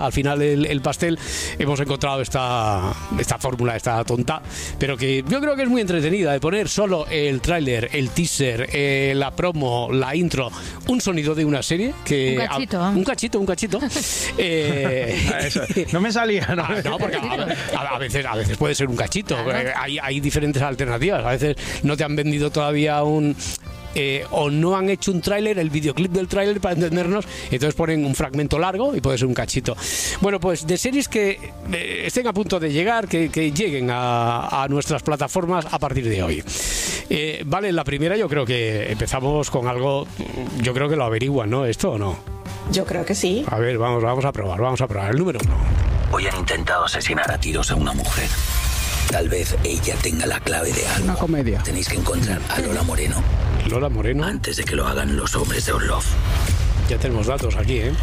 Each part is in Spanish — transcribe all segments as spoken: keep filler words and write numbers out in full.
al final el, el pastel, hemos encontrado esta, esta fórmula, esta tonta, pero que yo creo que es muy entretenida, de poner solo el tráiler, el teaser, eh, la promo, la intro, un sonido de una serie que... Un cachito. A, un cachito, un cachito. eh, Eso, no me salía, ¿no? Ah, no, porque a, a, a, veces, a veces puede ser un cachito. Claro. Hay, hay diferentes alternativas. A veces no te han vendido todavía un... Eh, o no han hecho un tráiler, el videoclip del tráiler para entendernos, entonces ponen un fragmento largo y puede ser un cachito. Bueno, pues de series que eh, estén a punto de llegar, que, que lleguen a, a nuestras plataformas a partir de hoy. Eh, vale, la primera yo creo que empezamos con algo, yo creo que lo averiguan, ¿no? ¿Esto o no? Yo creo que sí. A ver, vamos, vamos a probar, vamos a probar. El número uno. Hoy han intentado asesinar a tiros a una mujer. Tal vez ella tenga la clave de algo. Una comedia. Tenéis que encontrar a Lola Moreno. Lola Moreno. Antes de que lo hagan los hombres de Orlov. Ya tenemos datos aquí, ¿eh?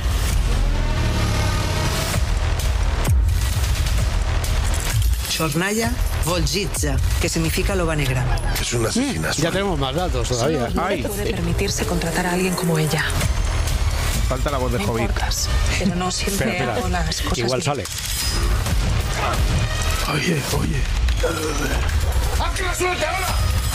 Chornaya Volzhitza, que significa loba negra. Es una asesina. Mm, ya tenemos más datos todavía. No puede permitirse contratar a alguien como ella. Falta la voz de Hobbit. Pero no siempre espera, espera. hago las cosas Igual bien. sale. Oye, oye. ¡Ah, que la suelte ahora!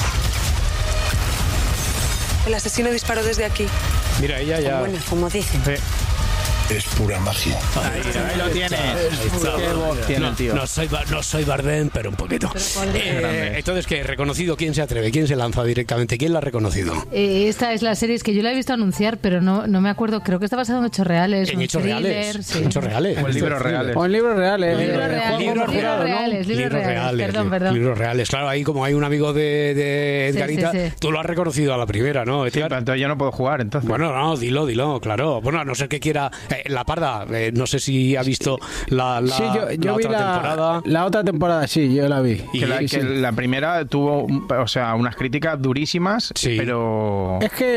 El asesino disparó desde aquí. Mira, ella ya... Bueno, como dicen. Eh. Es pura magia. Ahí, ahí lo tiene. Qué voz tiene el tío. No soy, no soy Bardem, pero un poquito. Eh, entonces, ¿qué? ¿Reconocido? ¿Quién se atreve? ¿Quién se lanza directamente? ¿Quién la ha reconocido? Eh, esta es la serie, es que yo la he visto anunciar, pero no, no me acuerdo. Creo que está basada en hechos reales. En un hechos thriller, reales. sí. En hechos reales. O en libros reales. O en libros reales. Libros eh, reales, libros libros reales, reales, libros reales. Perdón, perdón. Libros reales. Claro, ahí como hay un amigo de, de Sí, Edgarita, sí, sí. tú lo has reconocido a la primera, ¿no? Sí, Edgar? pero entonces yo no puedo jugar, entonces. Bueno, no, dilo, dilo, claro. Bueno, a no ser que quiera... Eh, la Parda, eh, no sé si ha visto la, la, sí, yo, yo la vi otra la, temporada. la otra temporada, sí, yo la vi. Que, la, Sí, que sí. la primera tuvo, o sea, unas críticas durísimas, Sí. pero... Es que...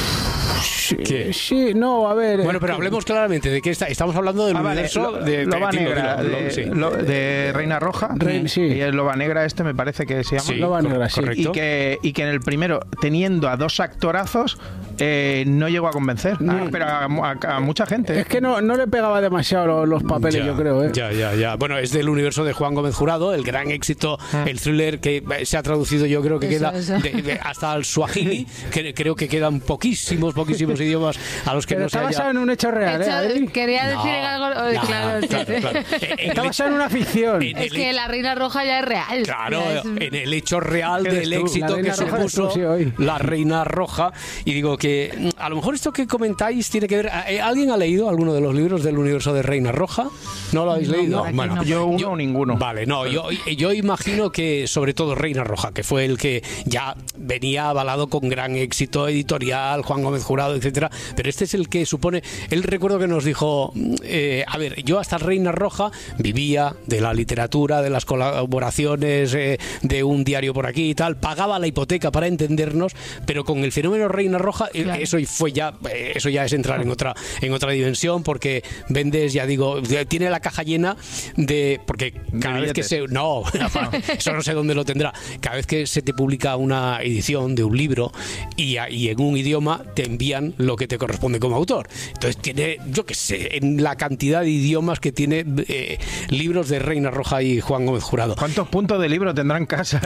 Sí, ¿Qué? sí, no, a ver... Bueno, pero hablemos claramente de qué está. Estamos hablando del Ah, vale, universo lo- de... Loba dilo, Negra, dilo, de, lo- sí. lo- de Reina Roja. Rey- sí. Y el Loba Negra este me parece que se llama. Sí, Loba cor- Negra, sí. correcto. Y que, y que en el primero, teniendo a dos actorazos, eh, no llegó a convencer. No. Ah, pero a, a- a mucha gente. Es que no, no le pegaba demasiado los, los papeles, Ya, yo creo, ¿eh? Ya, ya, ya. Bueno, es del universo de Juan Gómez Jurado, el gran éxito, el thriller que se ha traducido, yo creo que Eso, queda eso. de- de- hasta el suajili, que creo que quedan poquísimos, poquísimos idiomas a los que Pero no se está basado haya... en un hecho real, Hecho- ¿eh? quería No, decir algo. oh, no, claro, sí, claro, sí. claro. En Está el- basado en una ficción. en Es el- que la Reina Roja ya es real. Claro, Ya es un- en el hecho real ¿Qué eres del tú? éxito La que Reina Roja eres supuso tú, sí, hoy. la Reina Roja. Y digo que mm, a lo mejor esto que comentáis tiene que ver... eh, ¿Alguien ha leído alguno de los libros del universo de Reina Roja? ¿No lo habéis No, leído? por aquí no. Yo uno o ninguno. Vale, no, yo, yo imagino que sobre todo Reina Roja, que fue el que ya venía avalado con gran éxito editorial, Juan Gómez Jurado, etcétera, pero este es el que supone... Él recuerdo que nos dijo, eh, a ver, yo hasta Reina Roja vivía de la literatura, de las colaboraciones, eh, de un diario por aquí y tal, pagaba la hipoteca para entendernos, pero con el fenómeno Reina Roja, eh, Claro. eso fue ya, eh, eso ya es entrar en otra, en otra dimensión, porque vendes, ya digo, tiene la caja llena de, porque cada vez que billetes. se, no, eso no sé dónde lo tendrá, cada vez que se te publica una edición de un libro y, a- y en un idioma te envían lo que te corresponde como autor, entonces tiene, yo qué sé, en la cantidad de idiomas que tiene eh, libros de Reina Roja y Juan Gómez Jurado. ¿Cuántos puntos de libro tendrá en casa?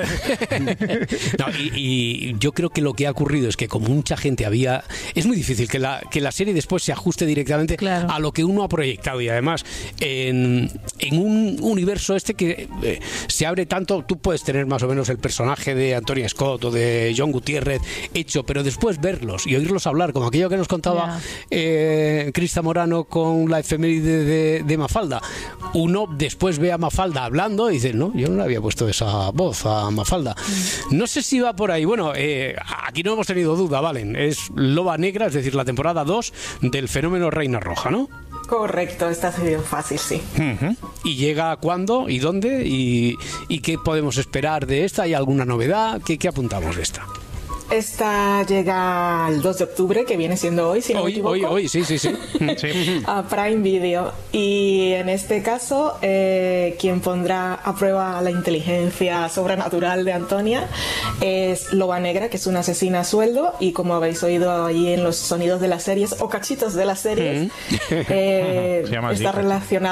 No, y, y yo creo que lo que ha ocurrido es que como mucha gente había... Es muy difícil que la, que la serie después se ajuste directamente Claro. a lo que uno ha proyectado. Y además, en, en un universo este que eh, se abre tanto, tú puedes tener más o menos el personaje de Antonia Scott o de John Gutiérrez hecho, pero después verlos y oírlos hablar, como aquello que nos contaba eh, Crista Morano con la efeméride de, de Mafalda. Uno después ve a Mafalda hablando y dice, no, yo no le había puesto esa voz a Mafalda. No sé si va por ahí. Bueno, eh, aquí no hemos tenido duda, Valen. Es Loba Negra, es decir, la temporada dos del fenómeno Reina Roja, ¿no? Correcto, está sido fácil, sí. Uh-huh. ¿Y llega cuándo y dónde? ¿Y, y qué podemos esperar de esta? ¿Hay alguna novedad? ¿Qué, qué apuntamos de esta? Esta llega el dos de octubre, que viene siendo hoy, si no me Hoy, equivoco. hoy, hoy, sí, sí, sí. Sí. A Prime Video. Y en este caso, eh, quien pondrá a prueba la inteligencia sobrenatural de Antonia es Loba Negra, que es una asesina a sueldo, y como habéis oído ahí en los sonidos de las series o cachitos de las series, eh, Se llama así, está cachito. relacionada